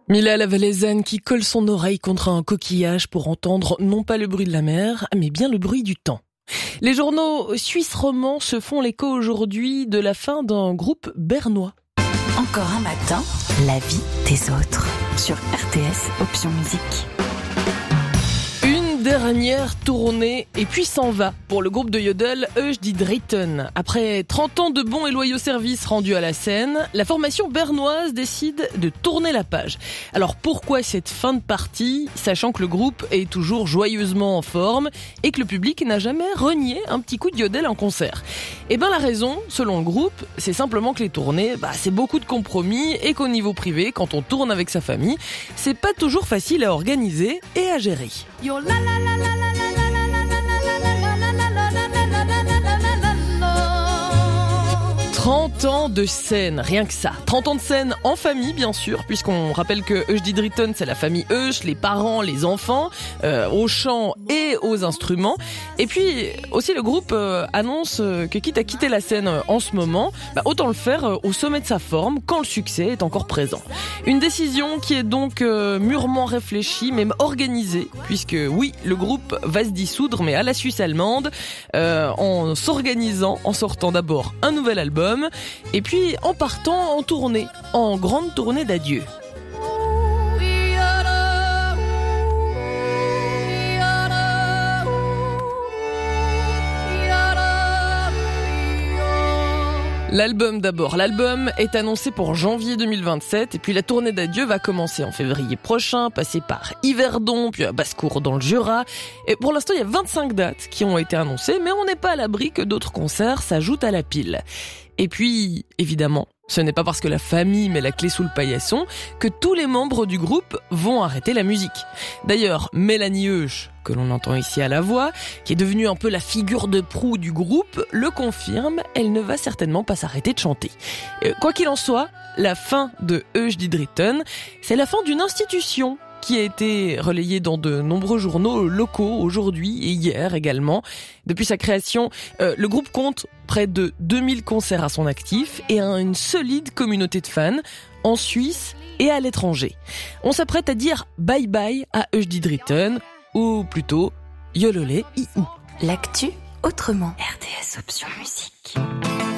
Mila la Valaisanne qui colle son oreille contre un coquillage pour entendre non pas le bruit de la mer, mais bien le bruit du temps. Les journaux suisses romans se font l'écho aujourd'hui de la fin d'un groupe bernois. Encore un matin, la vie des autres sur RTS Option Musique. Dernière tournée et puis s'en va pour le groupe de Yodel Euch die Dritten. Après 30 ans de bons et loyaux services rendus à la scène, la formation bernoise décide de tourner la page. Alors pourquoi cette fin de partie, sachant que le groupe est toujours joyeusement en forme et que le public n'a jamais renié un petit coup de Yodel en concert? Eh ben la raison, selon le groupe, c'est simplement que les tournées, c'est beaucoup de compromis et qu'au niveau privé, quand on tourne avec sa famille, c'est pas toujours facile à organiser et à gérer. 30 ans de scène, rien que ça. 30 ans de scène en famille, bien sûr, puisqu'on rappelle que Euch die Dritten, c'est la famille Euch, les parents, les enfants, au chant et aux instruments. Et puis, aussi, le groupe annonce que quitte à quitter la scène en ce moment, autant le faire au sommet de sa forme, quand le succès est encore présent. Une décision qui est donc mûrement réfléchie, même organisée, puisque oui, le groupe va se dissoudre, mais à la Suisse allemande, en s'organisant, en sortant d'abord un nouvel album, et puis en partant en tournée, en grande tournée d'adieu. L'album d'abord. L'album est annoncé pour janvier 2027 et puis la tournée d'adieu va commencer en février prochain, passer par Yverdon, puis à Basse-Cour dans le Jura. Et pour l'instant, il y a 25 dates qui ont été annoncées, mais on n'est pas à l'abri que d'autres concerts s'ajoutent à la pile. Et puis, évidemment, ce n'est pas parce que la famille met la clé sous le paillasson que tous les membres du groupe vont arrêter la musique. D'ailleurs, Mélanie Euch, que l'on entend ici à la voix, qui est devenue un peu la figure de proue du groupe, le confirme, elle ne va certainement pas s'arrêter de chanter. Quoi qu'il en soit, la fin de Euch die Dritten, c'est la fin d'une institution qui a été relayée dans de nombreux journaux locaux aujourd'hui et hier également. Depuis sa création, le groupe compte près de 2000 concerts à son actif et a une solide communauté de fans en Suisse et à l'étranger. On s'apprête à dire bye bye à Euch die Dritten, ou plutôt Yololé iou. L'actu autrement. RTS Option Musique.